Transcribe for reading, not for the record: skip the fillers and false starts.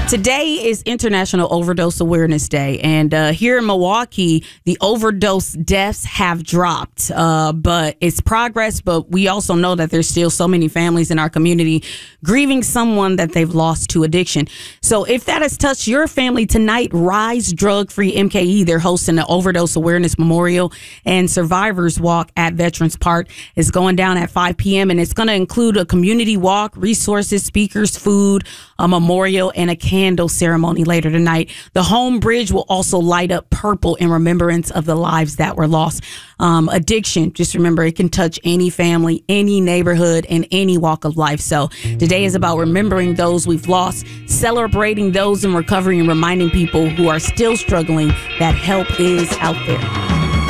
Today is International Overdose Awareness Day, and here in Milwaukee, the overdose deaths have dropped, but it's progress, but we also know that there's still so many families in our community grieving someone that they've lost to addiction. So if that has touched your family tonight, Rise Drug Free MKE, they're hosting the Overdose Awareness Memorial and Survivors Walk at Veterans Park. It's going down at 5 p.m., and it's going to include a community walk, resources, speakers, food, a memorial, and a candle ceremony later tonight. The home bridge will also light up purple in remembrance of the lives that were lost. Addiction, just remember, it can touch any family, any neighborhood, and any walk of life. So today is about remembering those we've lost, celebrating those in recovery, and reminding people who are still struggling that help is out there.